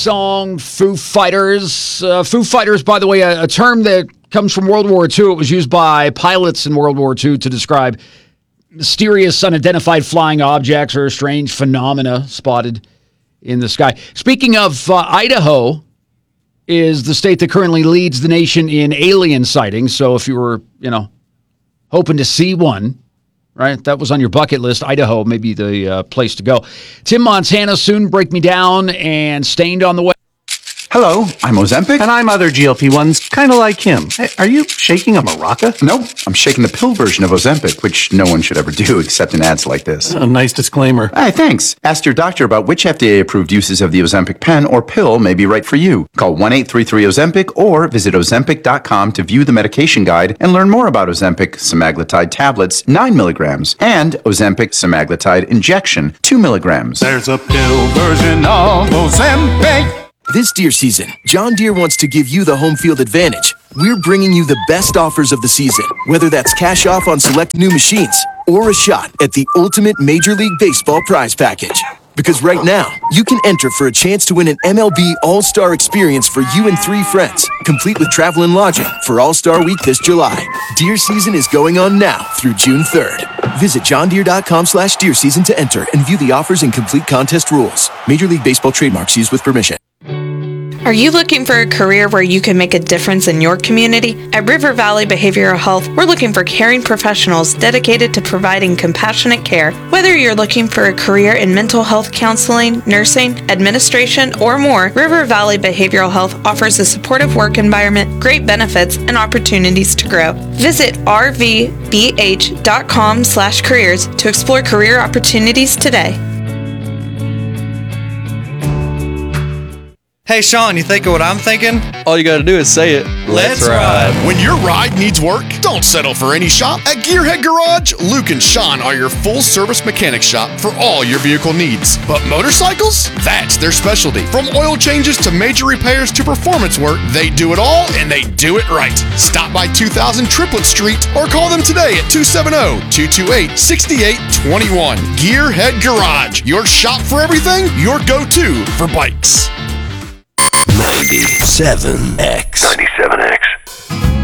Song Foo Fighters. Foo Fighters, by the way, a term that comes from World War II. It was used by pilots in World War II to describe mysterious, unidentified flying objects or strange phenomena spotted in the sky. Speaking of Idaho, is the state that currently leads the nation in alien sightings. So if you were, hoping to see one, right, that was on your bucket list, Idaho may be the place to go. Tim Montana, Soon Break Me Down, and Stained on the way. Hello, I'm Ozempic. And I'm other GLP-1s, kind of like him. Hey, are you shaking a maraca? Nope, I'm shaking the pill version of Ozempic, which no one should ever do except in ads like this. A nice disclaimer. Hey, thanks. Ask your doctor about which FDA-approved uses of the Ozempic pen or pill may be right for you. Call 1-833-OZEMPIC or visit Ozempic.com to view the medication guide and learn more about Ozempic semaglutide tablets, 9 milligrams, and Ozempic semaglutide injection, 2 milligrams. There's a pill version of Ozempic. This deer season, John Deere wants to give you the home field advantage. We're bringing you the best offers of the season, whether that's cash off on select new machines or a shot at the ultimate Major League Baseball prize package. Because right now, you can enter for a chance to win an MLB All-Star experience for you and 3 friends, complete with travel and lodging for All-Star Week this July. Deer season is going on now through June 3rd. Visit johndeere.com/deer season to enter and view the offers and complete contest rules. Major League Baseball trademarks used with permission. Are you looking for a career where you can make a difference in your community? At River Valley Behavioral Health, we're looking for caring professionals dedicated to providing compassionate care. Whether you're looking for a career in mental health counseling, nursing, administration, or more, River Valley Behavioral Health offers a supportive work environment, great benefits, and opportunities to grow. Visit rvbh.com/careers to explore career opportunities today. Hey, Sean, you thinking what I'm thinking? All you gotta do is say it. Let's ride. When your ride needs work, don't settle for any shop. At Gearhead Garage, Luke and Sean are your full-service mechanic shop for all your vehicle needs. But motorcycles? That's their specialty. From oil changes to major repairs to performance work, they do it all, and they do it right. Stop by 2000 Triplet Street or call them today at 270-228-6821. Gearhead Garage, your shop for everything, your go-to for bikes. 97X. 97X.